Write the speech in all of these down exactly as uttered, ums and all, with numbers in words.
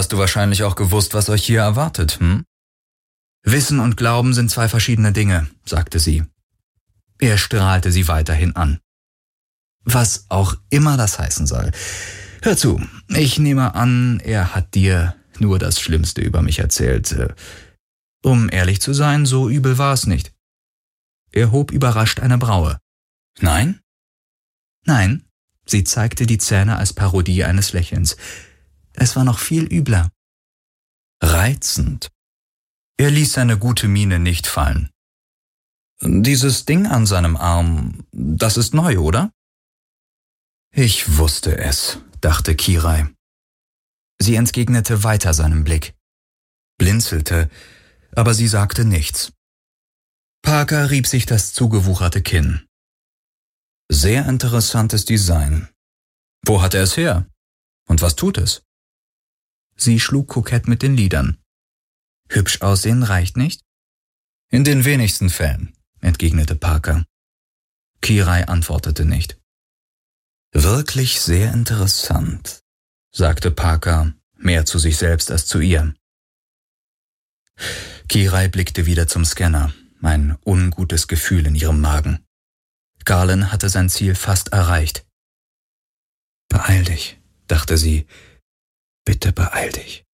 hast du wahrscheinlich auch gewusst, was euch hier erwartet, hm? Wissen und Glauben sind zwei verschiedene Dinge, sagte sie. Er strahlte sie weiterhin an. Was auch immer das heißen soll. Hör zu, ich nehme an, er hat dir nur das Schlimmste über mich erzählt. Um ehrlich zu sein, so übel war es nicht. Er hob überrascht eine Braue. Nein? Nein, sie zeigte die Zähne als Parodie eines Lächelns. Es war noch viel übler. Reizend. Er ließ seine gute Miene nicht fallen. Dieses Ding an seinem Arm, das ist neu, oder? Ich wusste es, dachte Kirai. Sie entgegnete weiter seinem Blick, blinzelte, aber sie sagte nichts. Parker rieb sich das zugewucherte Kinn. Sehr interessantes Design. Wo hat er es her? Und was tut es? Sie schlug kokett mit den Lidern. Hübsch aussehen reicht nicht? In den wenigsten Fällen, entgegnete Parker. Kirai antwortete nicht. Wirklich sehr interessant, sagte Parker, mehr zu sich selbst als zu ihr. Kirai blickte wieder zum Scanner, ein ungutes Gefühl in ihrem Magen. Garland hatte sein Ziel fast erreicht. Beeil dich, dachte sie. Bitte beeil dich.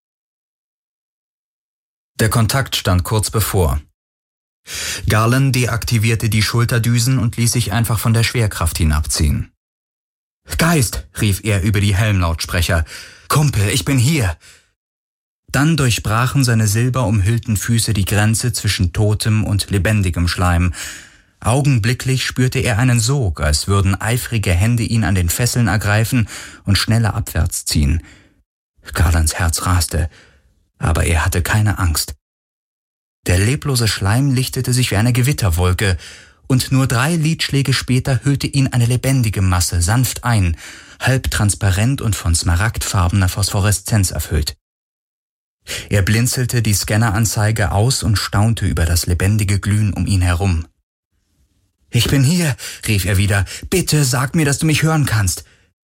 Der Kontakt stand kurz bevor. Garland deaktivierte die Schulterdüsen und ließ sich einfach von der Schwerkraft hinabziehen. »Geist«, rief er über die Helmlautsprecher. »Kumpel, ich bin hier!« Dann durchbrachen seine silberumhüllten Füße die Grenze zwischen totem und lebendigem Schleim. Augenblicklich spürte er einen Sog, als würden eifrige Hände ihn an den Fesseln ergreifen und schneller abwärts ziehen. Garlands Herz raste, aber er hatte keine Angst. Der leblose Schleim lichtete sich wie eine Gewitterwolke, und nur drei Lidschläge später hüllte ihn eine lebendige Masse sanft ein, halb transparent und von smaragdfarbener Phosphoreszenz erfüllt. Er blinzelte die Scanneranzeige aus und staunte über das lebendige Glühen um ihn herum. »Ich bin hier«, rief er wieder. »Bitte sag mir, dass du mich hören kannst.«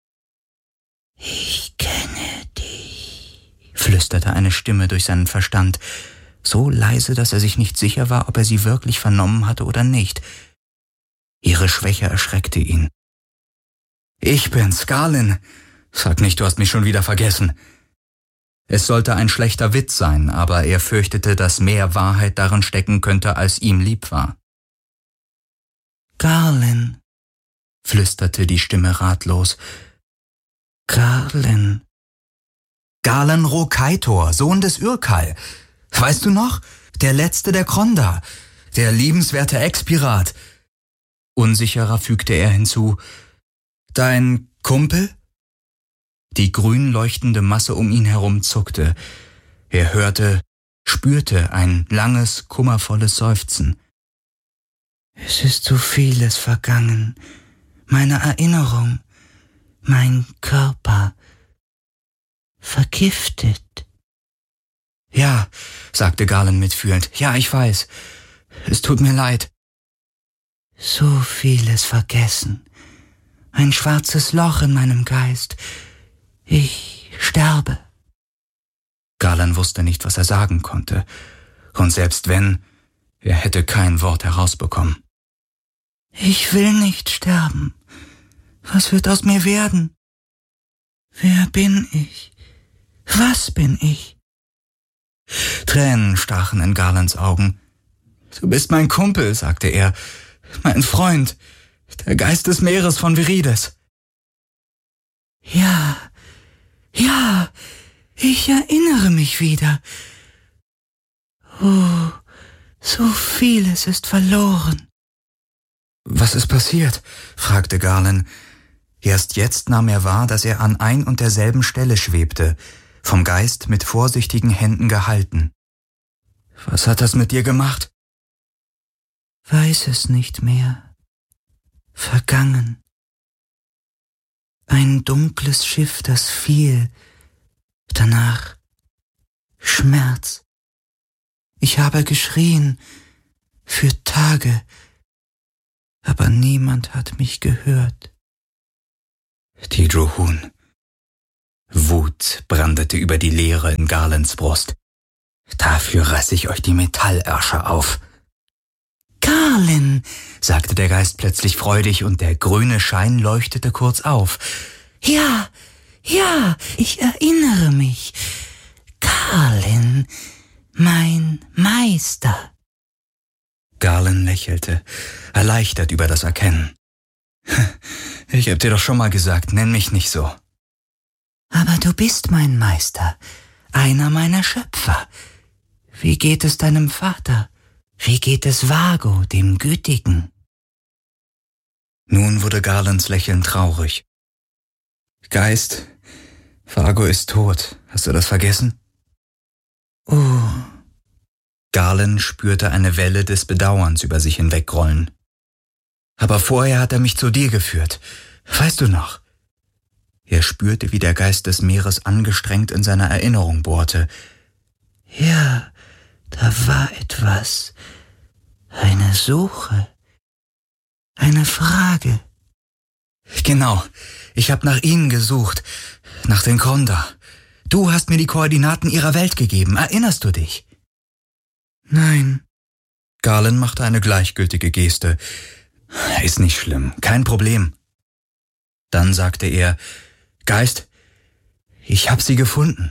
»Ich kenne dich«, flüsterte eine Stimme durch seinen Verstand, so leise, dass er sich nicht sicher war, ob er sie wirklich vernommen hatte oder nicht. Ihre Schwäche erschreckte ihn. »Ich bin's, Garland. Sag nicht, du hast mich schon wieder vergessen.« Es sollte ein schlechter Witz sein, aber er fürchtete, dass mehr Wahrheit darin stecken könnte, als ihm lieb war. »Garland«, flüsterte die Stimme ratlos. »Garland.« »Garland Rokaitor, Sohn des Urkal. Weißt du noch? Der letzte der Kronda. Der liebenswerte Expirat.« Unsicherer fügte er hinzu. »Dein Kumpel?« Die grün leuchtende Masse um ihn herum zuckte. Er hörte, spürte ein langes, kummervolles Seufzen. »Es ist so vieles vergangen. Meine Erinnerung, mein Körper, vergiftet.« »Ja«, sagte Garland mitfühlend, »ja, ich weiß. Es tut mir leid.« »So vieles vergessen. Ein schwarzes Loch in meinem Geist. Ich sterbe.« Garland wusste nicht, was er sagen konnte. Und selbst wenn, er hätte kein Wort herausbekommen. »Ich will nicht sterben. Was wird aus mir werden? Wer bin ich? Was bin ich?« Tränen stachen in Garlands Augen. »Du bist mein Kumpel«, sagte er, »mein Freund, der Geist des Meeres von Virides.« »Ja, ja, ich erinnere mich wieder. Oh, so vieles ist verloren.« »Was ist passiert?«, fragte Garland. Erst jetzt nahm er wahr, dass er an ein und derselben Stelle schwebte, vom Geist mit vorsichtigen Händen gehalten. »Was hat das mit dir gemacht?« »Weiß es nicht mehr. Vergangen. Ein dunkles Schiff, das fiel. Danach Schmerz. Ich habe geschrien, für Tage, aber niemand hat mich gehört.« »Die Drohun«, Wut brandete über die Leere in Garlands Brust. »Dafür reiß ich euch die Metallärsche auf.« »Garland«, sagte der Geist plötzlich freudig, und der grüne Schein leuchtete kurz auf. »Ja, ja, ich erinnere mich. Garland, mein Meister.« Garland lächelte, erleichtert über das Erkennen. »Ich hab dir doch schon mal gesagt, nenn mich nicht so.« »Aber du bist mein Meister, einer meiner Schöpfer. Wie geht es deinem Vater? Wie geht es Vago, dem Gütigen?« Nun wurde Garlands Lächeln traurig. »Geist, Vago ist tot. Hast du das vergessen?« »Oh.« Garland spürte eine Welle des Bedauerns über sich hinwegrollen. »Aber vorher hat er mich zu dir geführt. Weißt du noch?« Er spürte, wie der Geist des Meeres angestrengt in seiner Erinnerung bohrte. »Ja, da war etwas. Eine Suche. Eine Frage.« »Genau. Ich habe nach ihnen gesucht. Nach den Konda. Du hast mir die Koordinaten ihrer Welt gegeben. Erinnerst du dich?« »Nein.« Garland machte eine gleichgültige Geste. »Ist nicht schlimm. Kein Problem.« Dann sagte er, »Geist, ich hab sie gefunden.«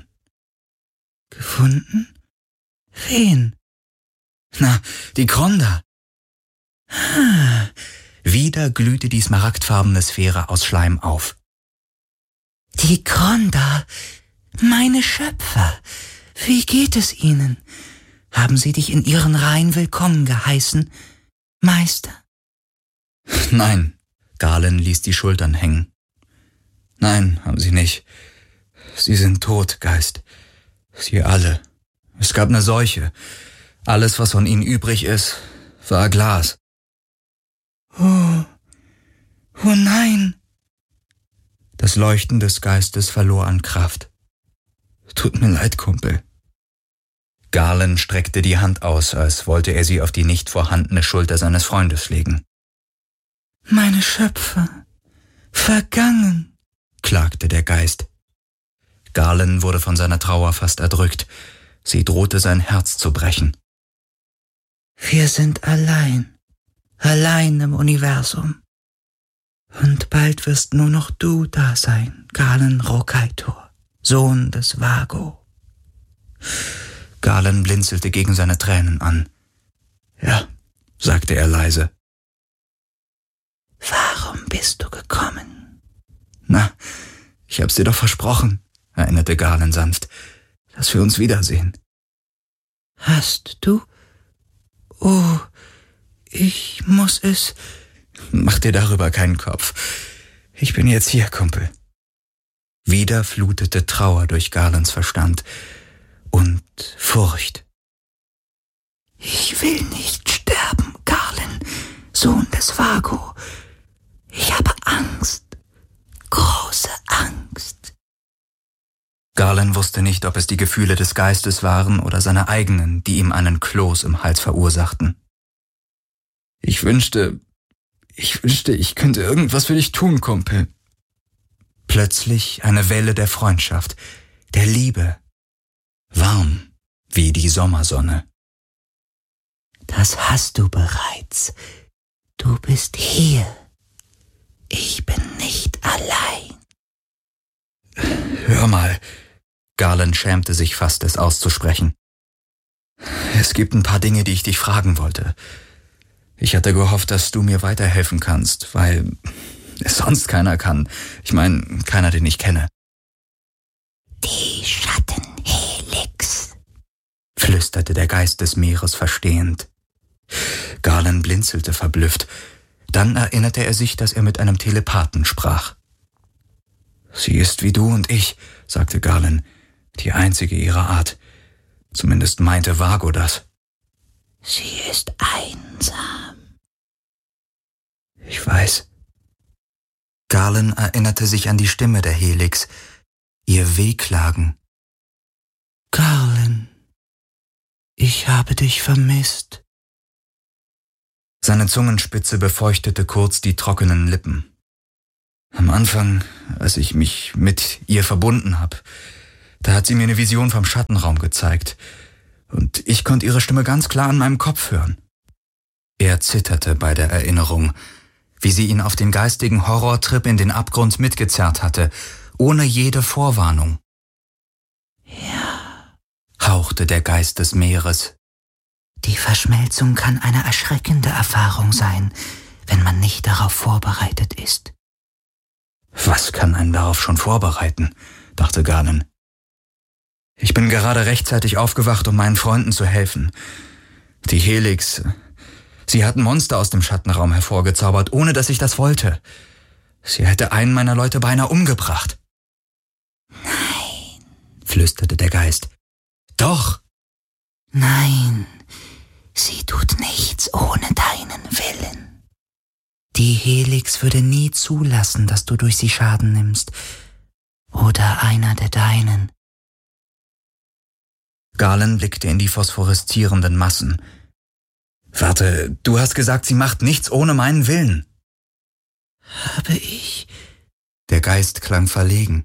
»Gefunden? Wen?« »Na, die Konda.« Ah, wieder glühte die smaragdfarbene Sphäre aus Schleim auf. »Die Konda, meine Schöpfer, wie geht es ihnen? Haben sie dich in ihren Reihen willkommen geheißen, Meister?« »Nein«, Garland ließ die Schultern hängen. »Nein, haben sie nicht. Sie sind tot, Geist. Sie alle. Es gab eine Seuche. Alles, was von ihnen übrig ist, war Glas.« »Oh, oh nein!« Das Leuchten des Geistes verlor an Kraft. »Tut mir leid, Kumpel.« Garland streckte die Hand aus, als wollte er sie auf die nicht vorhandene Schulter seines Freundes legen. »Meine Schöpfer, vergangen«, klagte der Geist. Garland wurde von seiner Trauer fast erdrückt. Sie drohte sein Herz zu brechen. »Wir sind allein, allein im Universum. Und bald wirst nur noch du da sein, Garland Rokaitor, Sohn des Vago.« Garland blinzelte gegen seine Tränen an. »Ja«, sagte er leise. »Warum bist du gekommen?« »Na, ich hab's dir doch versprochen«, erinnerte Garland sanft, »dass wir uns wiedersehen.« »Hast du? Oh, ich muss es...« »Mach dir darüber keinen Kopf. Ich bin jetzt hier, Kumpel.« Wieder flutete Trauer durch Garlands Verstand und Furcht. »Ich will nicht sterben, Garland, Sohn des Vago. Ich habe Angst, große Angst.« Garland wusste nicht, ob es die Gefühle des Geistes waren oder seine eigenen, die ihm einen Kloß im Hals verursachten. »Ich wünschte, ich wünschte, ich könnte irgendwas für dich tun, Kumpel.« Plötzlich eine Welle der Freundschaft, der Liebe, warm wie die Sommersonne. »Das hast du bereits. Du bist hier. Ich bin nicht allein.« »Hör mal«, Garland schämte sich fast, es auszusprechen. »Es gibt ein paar Dinge, die ich dich fragen wollte. Ich hatte gehofft, dass du mir weiterhelfen kannst, weil es sonst keiner kann. Ich meine, keiner, den ich kenne.« »Die Schattenhelix«, flüsterte der Geist des Meeres verstehend. Garland blinzelte verblüfft. Dann erinnerte er sich, dass er mit einem Telepathen sprach. »Sie ist wie du und ich«, sagte Garland, »die einzige ihrer Art. Zumindest meinte Vago das.« »Sie ist einsam.« »Ich weiß.« Garland erinnerte sich an die Stimme der Helix, ihr Wehklagen. »Garland, ich habe dich vermisst.« Seine Zungenspitze befeuchtete kurz die trockenen Lippen. Am Anfang, als ich mich mit ihr verbunden habe, da hat sie mir eine Vision vom Schattenraum gezeigt. Und ich konnte ihre Stimme ganz klar in meinem Kopf hören. Er zitterte bei der Erinnerung, wie sie ihn auf den geistigen Horrortrip in den Abgrund mitgezerrt hatte, ohne jede Vorwarnung. Ja, hauchte der Geist des Meeres. Die Verschmelzung kann eine erschreckende Erfahrung sein, wenn man nicht darauf vorbereitet ist. Was kann einen darauf schon vorbereiten, dachte Galen. Ich bin gerade rechtzeitig aufgewacht, um meinen Freunden zu helfen. Die Helix, sie hatten Monster aus dem Schattenraum hervorgezaubert, ohne dass ich das wollte. Sie hätte einen meiner Leute beinahe umgebracht. Nein, flüsterte der Geist. Doch! Nein, sie tut nichts ohne deinen Willen. Die Helix würde nie zulassen, dass du durch sie Schaden nimmst. Oder einer der deinen. Galen blickte in die phosphoreszierenden Massen. Warte, du hast gesagt, sie macht nichts ohne meinen Willen. Habe ich? Der Geist klang verlegen.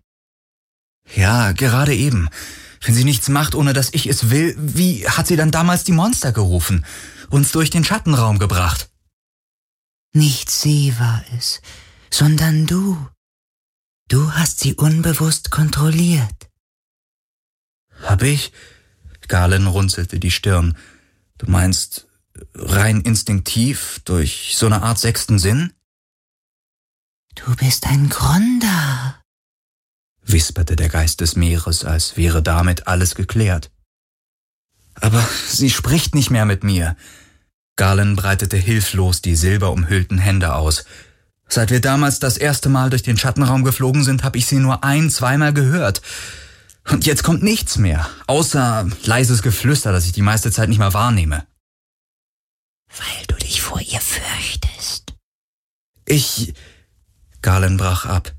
Ja, gerade eben. Wenn sie nichts macht, ohne dass ich es will, wie hat sie dann damals die Monster gerufen, uns durch den Schattenraum gebracht? Nicht sie war es, sondern du. Du hast sie unbewusst kontrolliert. Hab ich? Galen runzelte die Stirn. Du meinst rein instinktiv, durch so eine Art sechsten Sinn? Du bist ein Gronder, wisperte der Geist des Meeres, als wäre damit alles geklärt. Aber sie spricht nicht mehr mit mir. Galen breitete hilflos die silberumhüllten Hände aus. Seit wir damals das erste Mal durch den Schattenraum geflogen sind, habe ich sie nur ein-, zweimal gehört. Und jetzt kommt nichts mehr, außer leises Geflüster, das ich die meiste Zeit nicht mehr wahrnehme. Weil du dich vor ihr fürchtest. Ich... Galen brach ab.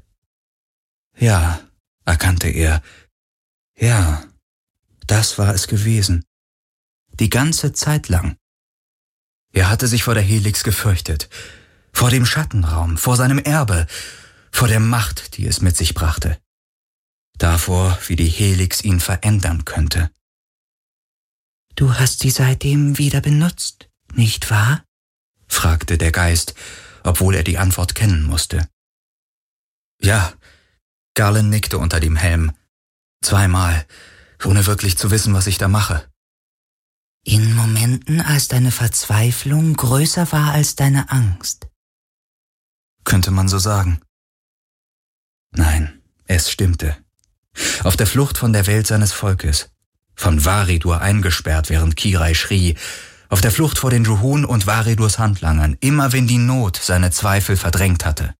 Ja, erkannte er. Ja, das war es gewesen. Die ganze Zeit lang. Er hatte sich vor der Helix gefürchtet, vor dem Schattenraum, vor seinem Erbe, vor der Macht, die es mit sich brachte. Davor, wie die Helix ihn verändern könnte. Du hast sie seitdem wieder benutzt, nicht wahr? Fragte der Geist, obwohl er die Antwort kennen musste. Ja, Galen nickte unter dem Helm. Zweimal, ohne wirklich zu wissen, was ich da mache. In Momenten, als deine Verzweiflung größer war als deine Angst. Könnte man so sagen. Nein, es stimmte. Auf der Flucht von der Welt seines Volkes, von Varidur eingesperrt, während Kirai schrie, auf der Flucht vor den Juhun und Varidurs Handlangern, immer wenn die Not seine Zweifel verdrängt hatte.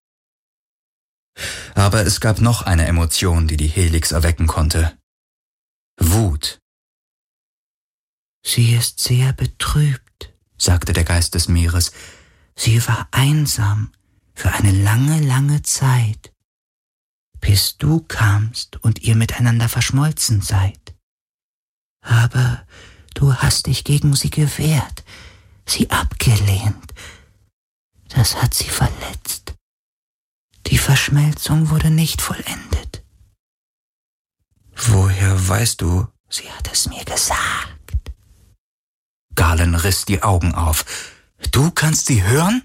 Aber es gab noch eine Emotion, die die Helix erwecken konnte. Wut. Sie ist sehr betrübt, sagte der Geist des Meeres. Sie war einsam für eine lange, lange Zeit, bis du kamst und ihr miteinander verschmolzen seid. Aber du hast dich gegen sie gewehrt, sie abgelehnt. Das hat sie verletzt. Die Verschmelzung wurde nicht vollendet. Woher weißt du? Sie hat es mir gesagt. Galen riss die Augen auf. Du kannst sie hören?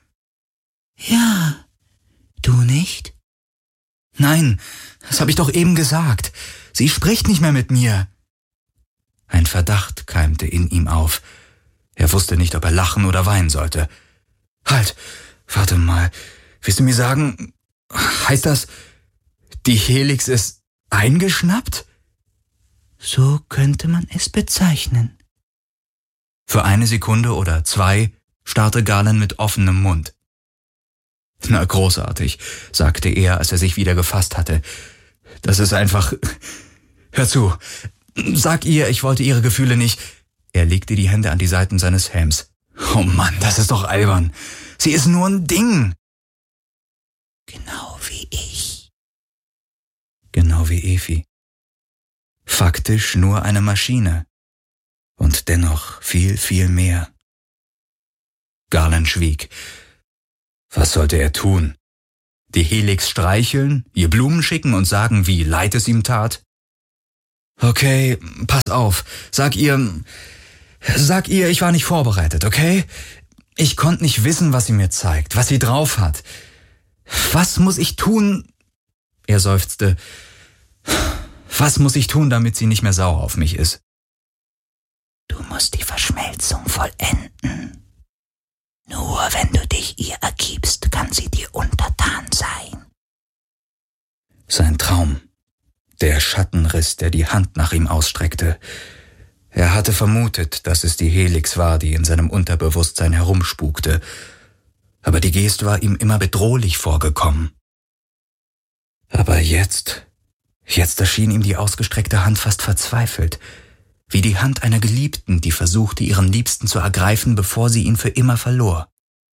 Ja, du nicht? Nein, das habe ich doch eben gesagt. Sie spricht nicht mehr mit mir. Ein Verdacht keimte in ihm auf. Er wusste nicht, ob er lachen oder weinen sollte. Halt, warte mal. Willst du mir sagen, heißt das, die Helix ist eingeschnappt? So könnte man es bezeichnen. Für eine Sekunde oder zwei starrte Galen mit offenem Mund. Na, großartig, sagte er, als er sich wieder gefasst hatte. Das ist einfach... Hör zu, sag ihr, ich wollte ihre Gefühle nicht... Er legte die Hände an die Seiten seines Helms. Oh Mann, das ist doch albern. Sie ist nur ein Ding. Genau wie ich. Genau wie Efi. Faktisch nur eine Maschine. Und dennoch viel, viel mehr. Galen schwieg. Was sollte er tun? Die Helix streicheln, ihr Blumen schicken und sagen, wie leid es ihm tat? Okay, pass auf. Sag ihr, sag ihr, ich war nicht vorbereitet, okay? Ich konnte nicht wissen, was sie mir zeigt, was sie drauf hat. Was muss ich tun? Er seufzte. Was muss ich tun, damit sie nicht mehr sauer auf mich ist? Du musst die Verschmelzung vollenden. Nur wenn du dich ihr ergibst, kann sie dir untertan sein. Sein Traum. Der Schattenriss, der die Hand nach ihm ausstreckte. Er hatte vermutet, dass es die Helix war, die in seinem Unterbewusstsein herumspukte. Aber die Geste war ihm immer bedrohlich vorgekommen. Aber jetzt, jetzt erschien ihm die ausgestreckte Hand fast verzweifelt, wie die Hand einer Geliebten, die versuchte, ihren Liebsten zu ergreifen, bevor sie ihn für immer verlor.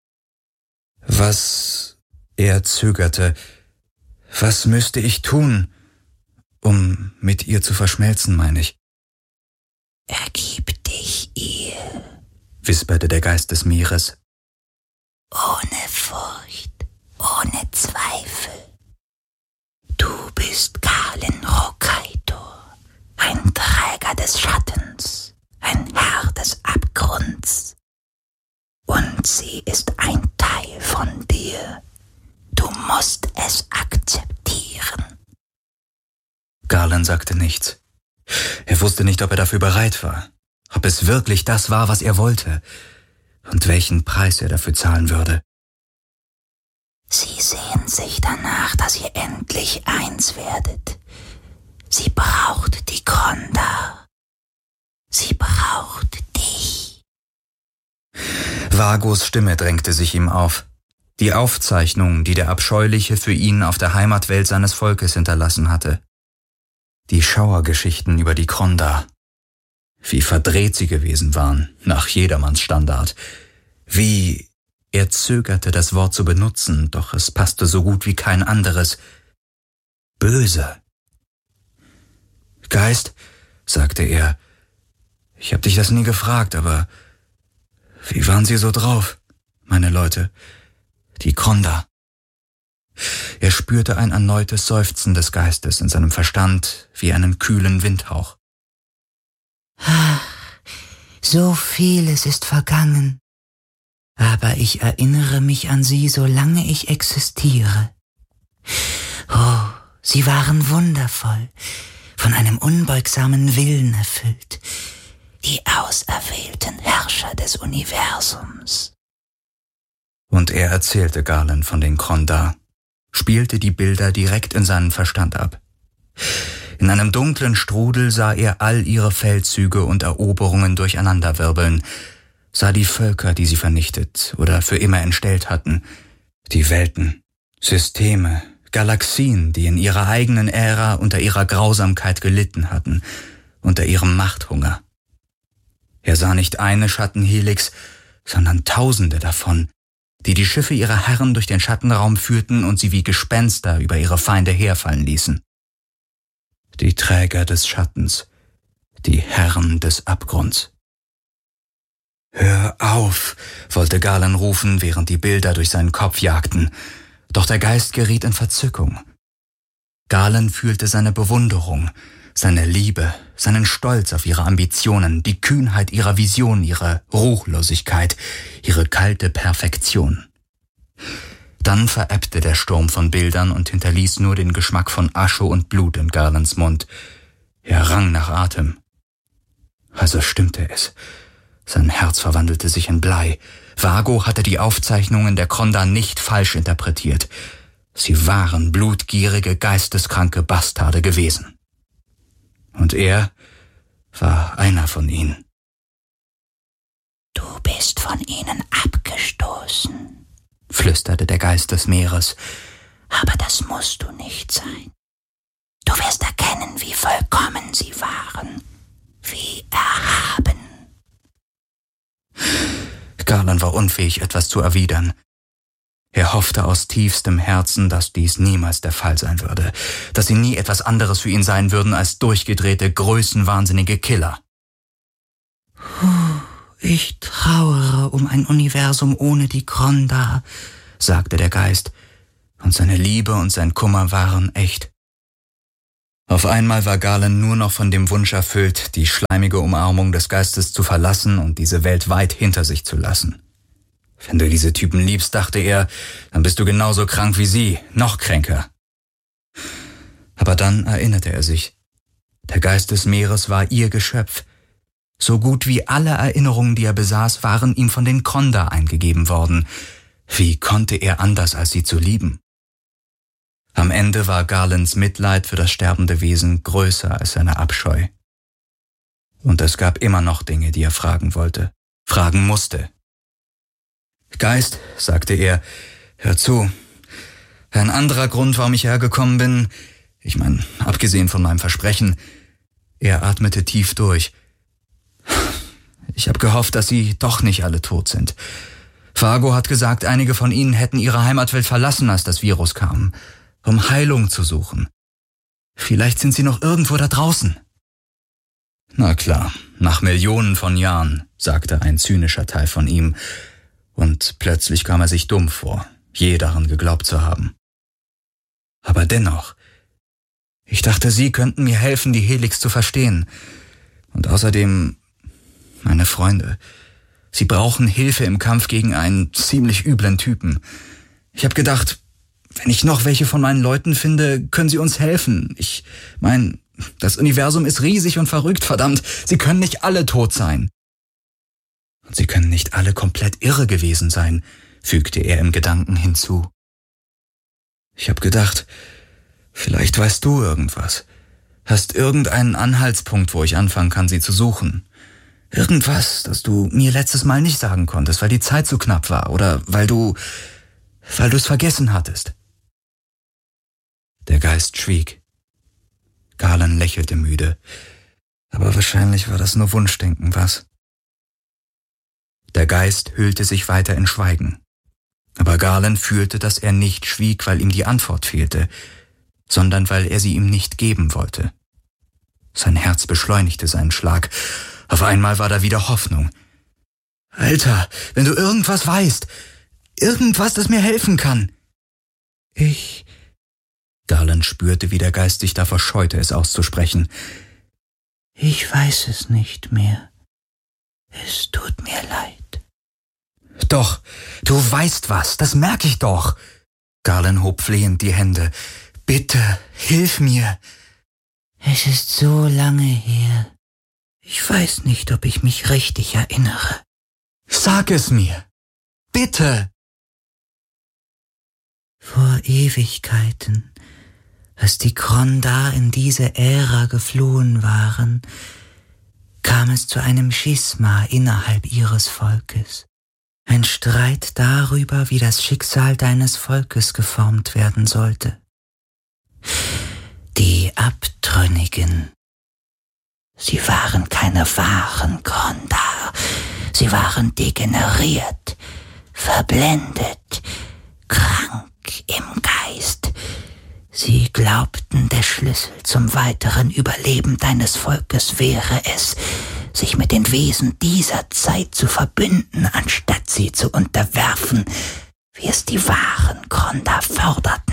Was, er zögerte, was müsste ich tun, um mit ihr zu verschmelzen, meine ich? Ergib dich ihr, wisperte der Geist des Meeres. Ohne Furcht, ohne Zweifel. Du bist Galen Rokaitor, ein Träger des Schattens, ein Herr des Abgrunds. Und sie ist ein Teil von dir. Du musst es akzeptieren. Galen sagte nichts. Er wusste nicht, ob er dafür bereit war, ob es wirklich das war, was er wollte, und welchen Preis er dafür zahlen würde. Sie sehnt sich danach, dass ihr endlich eins werdet. Sie braucht die Kronda. Sie braucht dich. Vagos Stimme drängte sich ihm auf. Die Aufzeichnung, die der Abscheuliche für ihn auf der Heimatwelt seines Volkes hinterlassen hatte. Die Schauergeschichten über die Kronda. Wie verdreht sie gewesen waren, nach jedermanns Standard. Wie... Er zögerte, das Wort zu benutzen, doch es passte so gut wie kein anderes. Böse. Geist, sagte er, ich hab dich das nie gefragt, aber wie waren sie so drauf, meine Leute? Die Kronda. Er spürte ein erneutes Seufzen des Geistes in seinem Verstand wie einen kühlen Windhauch. Ach, so vieles ist vergangen. Aber ich erinnere mich an sie, solange ich existiere. Oh, sie waren wundervoll, von einem unbeugsamen Willen erfüllt, die auserwählten Herrscher des Universums. Und er erzählte Galen von den Kronda, spielte die Bilder direkt in seinen Verstand ab. In einem dunklen Strudel sah er all ihre Feldzüge und Eroberungen durcheinanderwirbeln, sah die Völker, die sie vernichtet oder für immer entstellt hatten, die Welten, Systeme, Galaxien, die in ihrer eigenen Ära unter ihrer Grausamkeit gelitten hatten, unter ihrem Machthunger. Er sah nicht eine Schattenhelix, sondern Tausende davon, die die Schiffe ihrer Herren durch den Schattenraum führten und sie wie Gespenster über ihre Feinde herfallen ließen. Die Träger des Schattens, die Herren des Abgrunds. »Hör auf«, wollte Galen rufen, während die Bilder durch seinen Kopf jagten. Doch der Geist geriet in Verzückung. Galen fühlte seine Bewunderung, seine Liebe, seinen Stolz auf ihre Ambitionen, die Kühnheit ihrer Vision, ihre Ruchlosigkeit, ihre kalte Perfektion. Dann verebbte der Sturm von Bildern und hinterließ nur den Geschmack von Asche und Blut in Galens Mund. Er rang nach Atem. Also stimmte es. Sein Herz verwandelte sich in Blei. Vago hatte die Aufzeichnungen der Kronda nicht falsch interpretiert. Sie waren blutgierige, geisteskranke Bastarde gewesen. Und er war einer von ihnen. Du bist von ihnen abgestoßen, flüsterte der Geist des Meeres. Aber das musst du nicht sein. Du wirst erkennen, wie vollkommen sie waren, wie erhaben. Galen war unfähig, etwas zu erwidern. Er hoffte aus tiefstem Herzen, dass dies niemals der Fall sein würde, dass sie nie etwas anderes für ihn sein würden als durchgedrehte, größenwahnsinnige Killer. Ich trauere um ein Universum ohne die Kronda, sagte der Geist. und seine Liebe und sein Kummer waren echt. Auf einmal war Galen nur noch von dem Wunsch erfüllt, die schleimige Umarmung des Geistes zu verlassen und diese Welt weit hinter sich zu lassen. Wenn du diese Typen liebst, dachte er, dann bist du genauso krank wie sie, noch kränker. Aber dann erinnerte er sich. Der Geist des Meeres war ihr Geschöpf. So gut wie alle Erinnerungen, die er besaß, waren ihm von den Kondar eingegeben worden. Wie konnte er anders, als sie zu lieben? Am Ende war Galens Mitleid für das sterbende Wesen größer als seine Abscheu. Und es gab immer noch Dinge, die er fragen wollte, fragen musste. »Geist«, sagte er, »hör zu. Ein anderer Grund, warum ich hergekommen bin, ich meine, abgesehen von meinem Versprechen«, er atmete tief durch. »Ich habe gehofft, dass sie doch nicht alle tot sind. Fargo hat gesagt, einige von ihnen hätten ihre Heimatwelt verlassen, als das Virus kam, um Heilung zu suchen. Vielleicht sind sie noch irgendwo da draußen.« »Na klar, nach Millionen von Jahren«, sagte ein zynischer Teil von ihm, und plötzlich kam er sich dumm vor, je daran geglaubt zu haben. »Aber dennoch, ich dachte, Sie könnten mir helfen, die Helix zu verstehen. Und außerdem, meine Freunde, Sie brauchen Hilfe im Kampf gegen einen ziemlich üblen Typen. Ich habe gedacht, wenn ich noch welche von meinen Leuten finde, können sie uns helfen. Ich mein, das Universum ist riesig und verrückt, verdammt. Sie können nicht alle tot sein.« »Und sie können nicht alle komplett irre gewesen sein«, fügte er im Gedanken hinzu. »Ich habe gedacht, vielleicht weißt du irgendwas. Hast irgendeinen Anhaltspunkt, wo ich anfangen kann, sie zu suchen. Irgendwas, das du mir letztes Mal nicht sagen konntest, weil die Zeit zu knapp war oder weil du, weil du es vergessen hattest.« Der Geist schwieg. Galen lächelte müde. Aber wahrscheinlich war das nur Wunschdenken, was? Der Geist hüllte sich weiter in Schweigen. Aber Galen fühlte, dass er nicht schwieg, weil ihm die Antwort fehlte, sondern weil er sie ihm nicht geben wollte. Sein Herz beschleunigte seinen Schlag. Auf einmal war da wieder Hoffnung. »Alter, wenn du irgendwas weißt, irgendwas, das mir helfen kann.« »Ich...« Galen spürte, wie der Geist sich davor scheute, es auszusprechen. »Ich weiß es nicht mehr. Es tut mir leid.« »Doch, du weißt was, das merke ich doch.« Galen hob flehend die Hände. »Bitte, hilf mir.« »Es ist so lange her. Ich weiß nicht, ob ich mich richtig erinnere.« »Sag es mir. Bitte.« »Vor Ewigkeiten, als die Kondar in diese Ära geflohen waren, kam es zu einem Schisma innerhalb ihres Volkes. Ein Streit darüber, wie das Schicksal deines Volkes geformt werden sollte. Die Abtrünnigen. Sie waren keine wahren Kondar. Sie waren degeneriert, verblendet, krank im Geist. Sie glaubten, der Schlüssel zum weiteren Überleben deines Volkes wäre es, sich mit den Wesen dieser Zeit zu verbünden, anstatt sie zu unterwerfen, wie es die wahren Kondar forderten.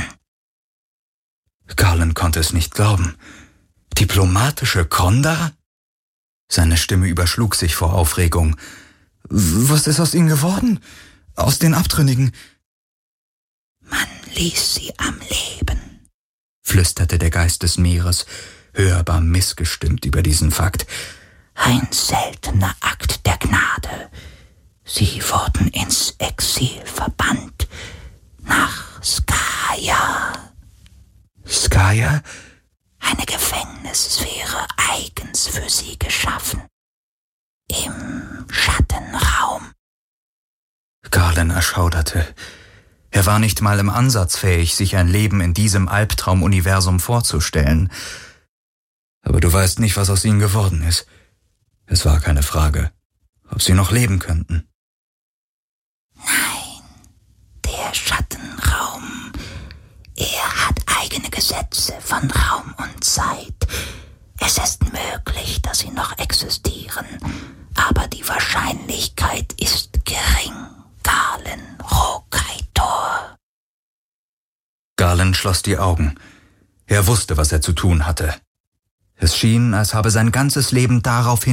Galen konnte es nicht glauben. Diplomatische Kondar? Seine Stimme überschlug sich vor Aufregung. Was ist aus ihnen geworden? Aus den Abtrünnigen? Man ließ sie am Leben, flüsterte der Geist des Meeres, hörbar missgestimmt über diesen Fakt. Ein seltener Akt der Gnade. Sie wurden ins Exil verbannt, nach Skaya. Skaya? Eine Gefängnissphäre eigens für sie geschaffen. Im Schattenraum. Galen erschauderte. Er war nicht mal im Ansatz fähig, sich ein Leben in diesem Albtraumuniversum vorzustellen. Aber du weißt nicht, was aus ihnen geworden ist. Es war keine Frage, ob sie noch leben könnten. Nein, der Schattenraum, er hat eigene Gesetze von Raum und Zeit. Es ist möglich, dass sie noch existieren, aber die Wahrscheinlichkeit ist gering, Galen Rokaitor. Colin schloss die Augen. Er wusste, was er zu tun hatte. Es schien, als habe sein ganzes Leben darauf